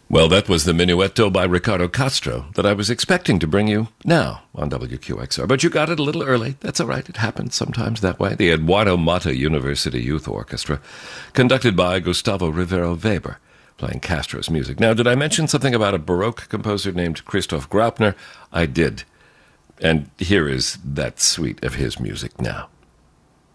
Well, that was the Minuetto by Ricardo Castro that I was expecting to bring you now on WQXR. But you got it a little early. That's all right. It happens sometimes that way. The Eduardo Mata University Youth Orchestra, conducted by Gustavo Rivero Weber, playing Castro's music. Now, did I mention something about a Baroque composer named Christoph Graupner? I did. And here is that suite of his music now.